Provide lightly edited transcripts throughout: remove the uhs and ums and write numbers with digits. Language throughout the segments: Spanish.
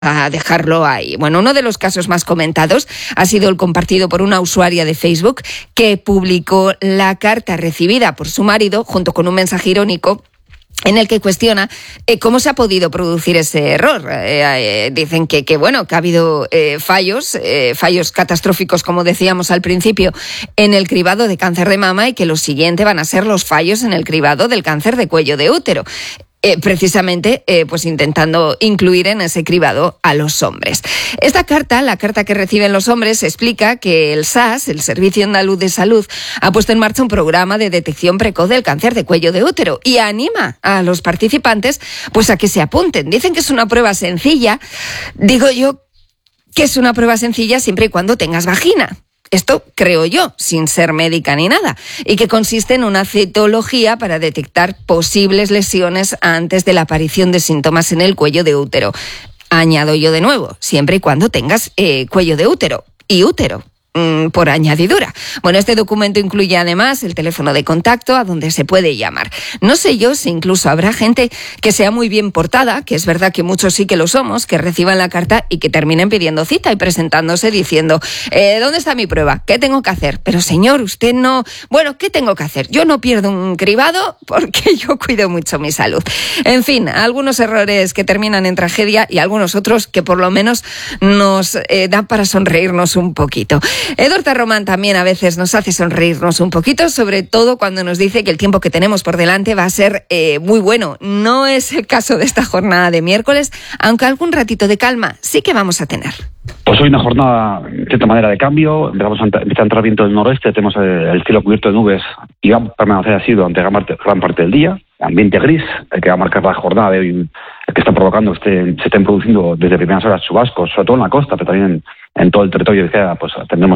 a dejarlo ahí. Bueno, uno de los casos más comentados ha sido el compartido por una usuaria de Facebook que publicó la carta recibida por su marido junto con un mensaje irónico en el que cuestiona cómo se ha podido producir ese error. Dicen que ha habido fallos catastróficos, como decíamos al principio, en el cribado de cáncer de mama, y que lo siguiente van a ser los fallos en el cribado del cáncer de cuello de útero. Precisamente pues intentando incluir en ese cribado a los hombres. Esta carta, la carta que reciben los hombres, explica que el SAS, el Servicio Andaluz de Salud, ha puesto en marcha un programa de detección precoz del cáncer de cuello de útero y anima a los participantes pues a que se apunten. Dicen que es una prueba sencilla. Digo yo que es una prueba sencilla siempre y cuando tengas vagina. Esto creo yo, sin ser médica ni nada, y que consiste en una citología para detectar posibles lesiones antes de la aparición de síntomas en el cuello de útero. Añado yo de nuevo, siempre y cuando tengas cuello de útero y útero. Por añadidura. Bueno, este documento incluye además el teléfono de contacto a donde se puede llamar. No sé yo si incluso habrá gente que sea muy bien portada, que es verdad que muchos sí que lo somos, que reciban la carta y que terminen pidiendo cita y presentándose diciendo ¿dónde está mi prueba? ¿Qué tengo que hacer? Pero señor, usted no... Bueno, ¿qué tengo que hacer? Yo no pierdo un cribado porque yo cuido mucho mi salud. En fin, algunos errores que terminan en tragedia y algunos otros que por lo menos nos dan para sonreírnos un poquito. Edorta Román también a veces nos hace sonreírnos un poquito, sobre todo cuando nos dice que el tiempo que tenemos por delante va a ser muy bueno. No es el caso de esta jornada de miércoles, aunque algún ratito de calma sí que vamos a tener. Pues hoy una jornada, de cierta manera, de cambio. Empieza a entrar viento del noroeste, tenemos el cielo cubierto de nubes y va a permanecer así durante gran parte del día. Ambiente gris, el que va a marcar la jornada de hoy, el que está provocando que se estén produciendo desde primeras horas chubascos, sobre todo en la costa, pero también en todo el territorio de Izquierda, pues tendremos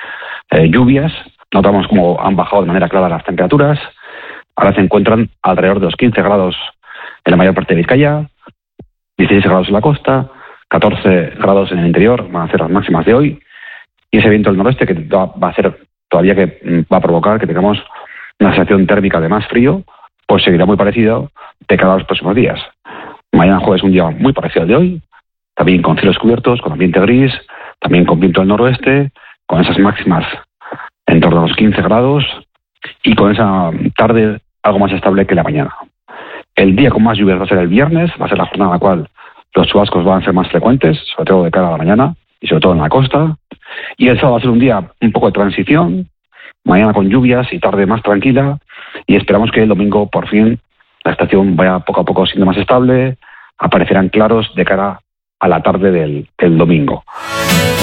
lluvias. Notamos cómo han bajado de manera clara las temperaturas. Ahora se encuentran alrededor de los 15 grados en la mayor parte de Vizcaya, 16 grados en la costa, 14 grados en el interior, van a ser las máximas de hoy. Y ese viento del noroeste que va a hacer todavía que va a provocar que tengamos una sensación térmica de más frío, pues seguirá muy parecido de cara a los próximos días. Mañana jueves un día muy parecido al de hoy, también con cielos cubiertos, con ambiente gris, también con viento del noroeste, con esas máximas en torno a los 15 grados y con esa tarde algo más estable que la mañana. El día con más lluvias va a ser el viernes, va a ser la jornada en la cual los chubascos van a ser más frecuentes, sobre todo de cara a la mañana y sobre todo en la costa. Y el sábado va a ser un día un poco de transición, mañana con lluvias y tarde más tranquila, y esperamos que el domingo por fin la estación vaya poco a poco siendo más estable, aparecerán claros de cara a la tarde del domingo.